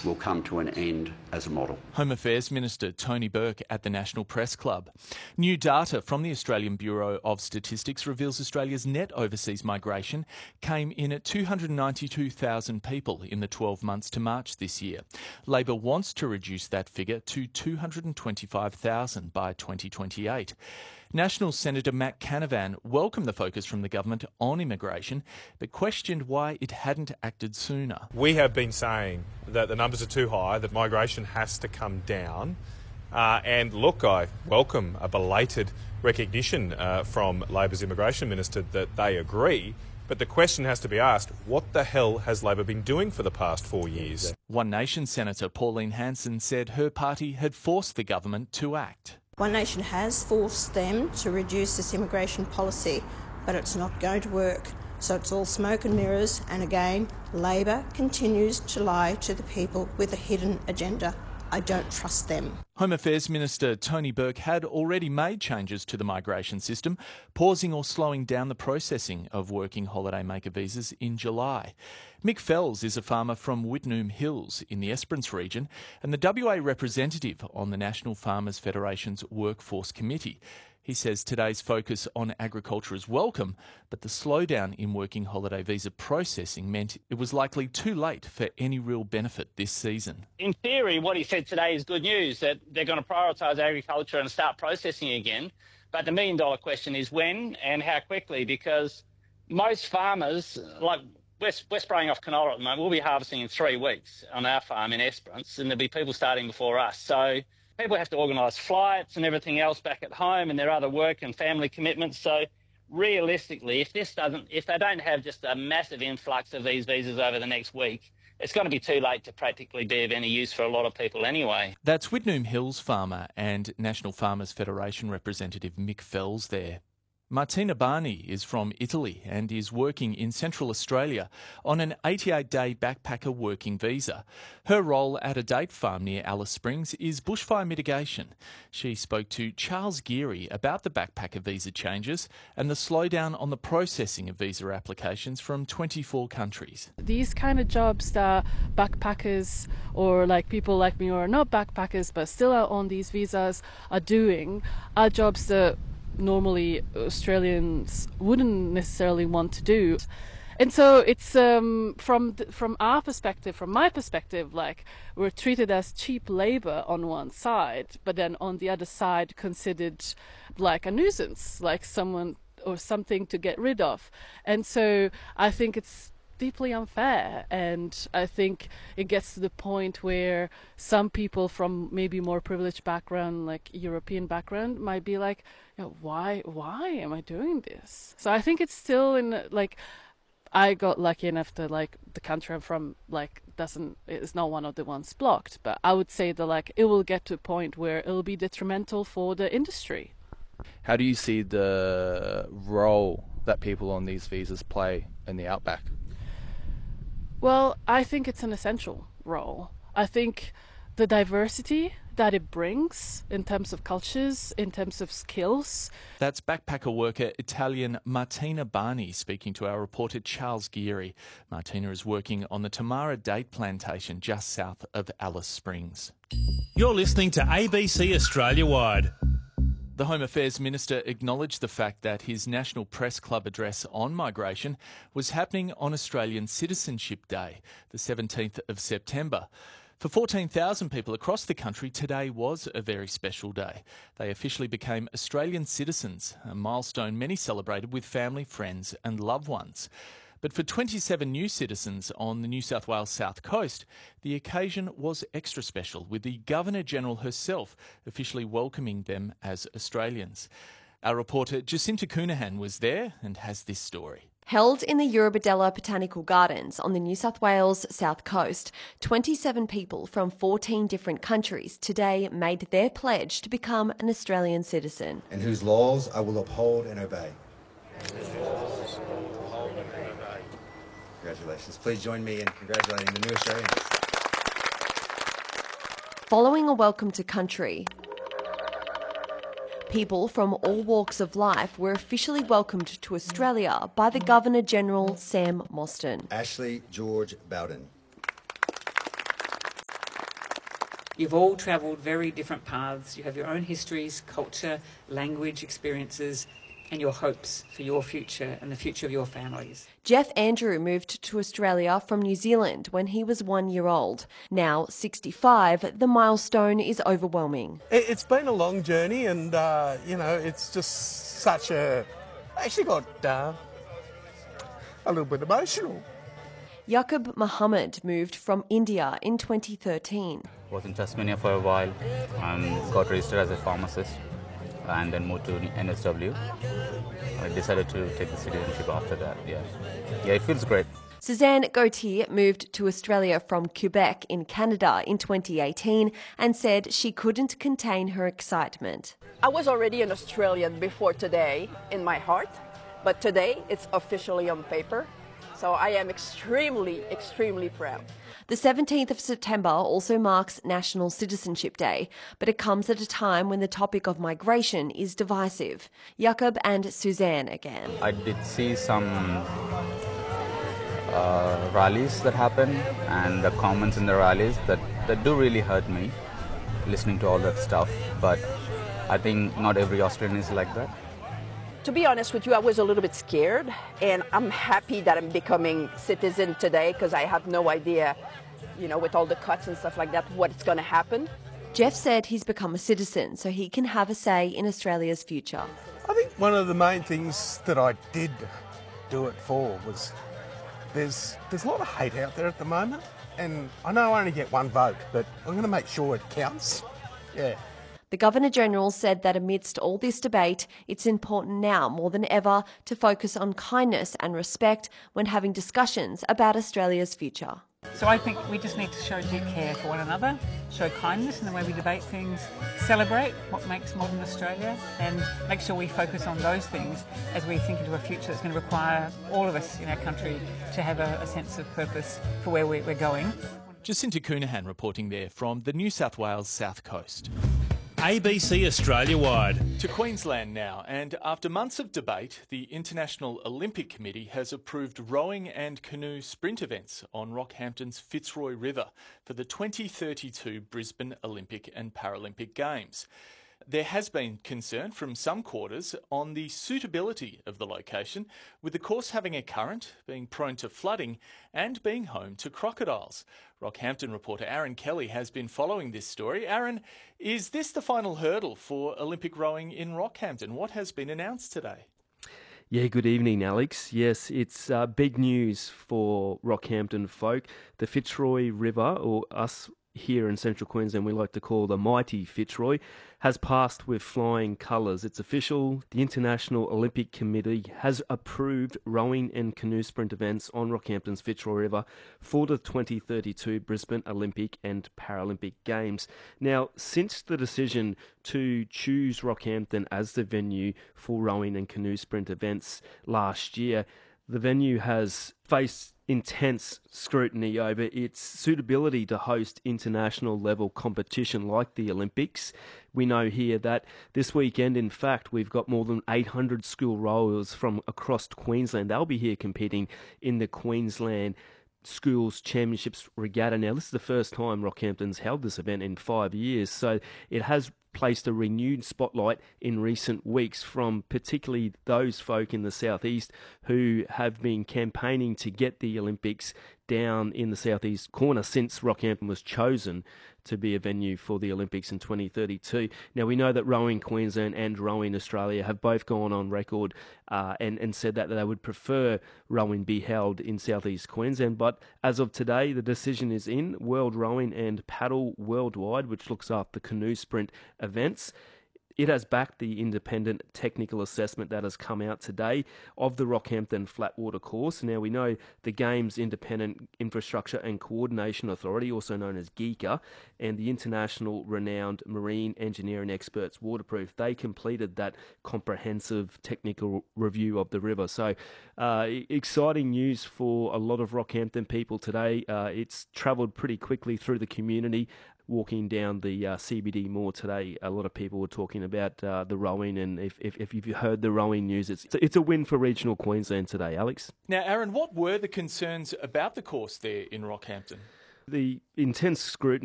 will come to an end as a model. Home Affairs Minister Tony Burke at the National Press Club. New data from the Australian Bureau of Statistics reveals Australia's net overseas migration came in at 292,000 people in the 12 months to March this year. Labor wants to reduce that figure to 225,000 by 2028. National Senator Matt Canavan welcomed the focus from the government on immigration, but questioned why it hadn't acted sooner. We have been saying that the numbers are too high, that migration has to come down. And look, I welcome a belated recognition from Labor's Immigration Minister that they agree. But the question has to be asked, what the hell has Labor been doing for the past 4 years? One Nation Senator Pauline Hanson said her party had forced the government to act. One Nation has forced them to reduce this immigration policy, but it's not going to work. So it's all smoke and mirrors, and again, Labor continues to lie to the people with a hidden agenda. I don't trust them. Home Affairs Minister Tony Burke had already made changes to the migration system, pausing or slowing down the processing of working holiday maker visas in July. Mick Fells is a farmer from Wittenoom Hills in the Esperance region and the WA representative on the National Farmers Federation's Workforce Committee. He says today's focus on agriculture is welcome, but the slowdown in working holiday visa processing meant it was likely too late for any real benefit this season. In theory, what he said today is good news, that they're going to prioritise agriculture and start processing again. But the million-dollar question is when and how quickly, because most farmers, like we're spraying off canola at the moment, we'll be harvesting in 3 weeks on our farm in Esperance, and there'll be people starting before us. So people have to organise flights and everything else back at home, and their other work and family commitments. So realistically, if they don't have just a massive influx of these visas over the next week, it's going to be too late to practically be of any use for a lot of people anyway. That's Wittenoom Hills farmer and National Farmers Federation representative Mick Fells there. Martina Barney is from Italy and is working in Central Australia on an 88-day backpacker working visa. Her role at a date farm near Alice Springs is bushfire mitigation. She spoke to Charles Geary about the backpacker visa changes and the slowdown on the processing of visa applications from 24 countries. These kind of jobs that backpackers or like people like me who are not backpackers but still are on these visas are doing are jobs that normally Australians wouldn't necessarily want to do. And so it's from our perspective, from my perspective, like we're treated as cheap labour on one side, but then on the other side considered like a nuisance, like someone or something to get rid of. And so I think it's deeply unfair, and I think it gets to the point where some people from maybe more privileged background, like European background, might be like, you know, why am I doing this? So I think it's still in like, I got lucky enough to like the country I'm from like is not one of the ones blocked, but I would say that like it will get to a point where it'll be detrimental for the industry. How do you see the role that people on these visas play in the outback? Well, I think it's an essential role. I think the diversity that it brings in terms of cultures, in terms of skills. That's backpacker worker Italian Martina Barney speaking to our reporter Charles Geary. Martina is working on the Tamara date plantation just south of Alice Springs. You're listening to ABC Australia Wide. The Home Affairs Minister acknowledged the fact that his National Press Club address on migration was happening on Australian Citizenship Day, the 17th of September. For 14,000 people across the country, today was a very special day. They officially became Australian citizens, a milestone many celebrated with family, friends and loved ones. But for 27 new citizens on the New South Wales South Coast, the occasion was extra special, with the Governor-General herself officially welcoming them as Australians. Our reporter Jacinta Coonahan was there and has this story. Held in the Eurobodalla Botanical Gardens on the New South Wales South Coast, 27 people from 14 different countries today made their pledge to become an Australian citizen. And whose laws I will uphold and obey. Congratulations. Please join me in congratulating the new Australians. Following a welcome to country, people from all walks of life were officially welcomed to Australia by the Governor-General Sam Mostyn. Ashley George Bowden. You've all travelled very different paths. You have your own histories, culture, language, experiences, and your hopes for your future and the future of your families. Jeff Andrew moved to Australia from New Zealand when he was 1 year old. Now, 65, the milestone is overwhelming. It's been a long journey and, it's just such a... I actually got a little bit emotional. Yaqub Muhammad moved from India in 2013. Was in Tasmania for a while, got registered as a pharmacist and then moved to NSW. I decided to take the citizenship after that, yeah, it feels great. Suzanne Gauthier moved to Australia from Quebec in Canada in 2018 and said she couldn't contain her excitement. I was already an Australian before today in my heart, but today it's officially on paper. So I am extremely, extremely proud. The 17th of September also marks National Citizenship Day, but it comes at a time when the topic of migration is divisive. Yaqub and Suzanne again. I did see some rallies that happen and the comments in the rallies that do really hurt me, listening to all that stuff, but I think not every Australian is like that. To be honest with you, I was a little bit scared, and I'm happy that I'm becoming citizen today because I have no idea, with all the cuts and stuff like that, what's going to happen. Jeff said he's become a citizen so he can have a say in Australia's future. I think one of the main things that I did do it for was there's a lot of hate out there at the moment, and I know I only get one vote, but I'm going to make sure it counts. Yeah. The Governor-General said that amidst all this debate, it's important now more than ever to focus on kindness and respect when having discussions about Australia's future. So I think we just need to show deep care for one another, show kindness in the way we debate things, celebrate what makes modern Australia, and make sure we focus on those things as we think into a future that's going to require all of us in our country to have a sense of purpose for where we're going. Jacinta Coonahan reporting there from the New South Wales South Coast. ABC Australia-wide. To Queensland now, and after months of debate, the International Olympic Committee has approved rowing and canoe sprint events on Rockhampton's Fitzroy River for the 2032 Brisbane Olympic and Paralympic Games. There has been concern from some quarters on the suitability of the location, with the course having a current, being prone to flooding and being home to crocodiles. Rockhampton reporter Aaron Kelly has been following this story. Aaron, is this the final hurdle for Olympic rowing in Rockhampton? What has been announced today? Yeah, good evening, Alex. Yes, it's big news for Rockhampton folk. The Fitzroy River, or us here in central Queensland we like to call the mighty Fitzroy, has passed with flying colours. It's official. The International Olympic Committee has approved rowing and canoe sprint events on Rockhampton's Fitzroy River for the 2032 Brisbane Olympic and Paralympic Games. Now, since the decision to choose Rockhampton as the venue for rowing and canoe sprint events last year, the venue has faced intense scrutiny over its suitability to host international level competition like the Olympics. We know here that this weekend, in fact, we've got more than 800 school rowers from across Queensland. They'll be here competing in the Queensland Schools Championships Regatta. Now, this is the first time Rockhampton's held this event in 5 years, so it has placed a renewed spotlight in recent weeks from particularly those folk in the southeast who have been campaigning to get the Olympics down in the southeast corner since Rockhampton was chosen to be a venue for the Olympics in 2032. Now, we know that Rowing Queensland and Rowing Australia have both gone on record and said that they would prefer rowing be held in southeast Queensland, but as of today, the decision is in. World Rowing and Paddle Worldwide, which looks after canoe sprint events, it has backed the independent technical assessment that has come out today of the Rockhampton Flatwater course. Now, we know the Games Independent Infrastructure and Coordination Authority, also known as GICA, and the international renowned marine engineering experts Waterproof, they completed that comprehensive technical review of the river. So exciting news for a lot of Rockhampton people today. It's travelled pretty quickly through the community. Walking down the CBD Mall today, a lot of people were talking about the rowing, and if you've heard the rowing news, it's a win for regional Queensland today, Alex. Now, Aaron, what were the concerns about the course there in Rockhampton? The intense scrutiny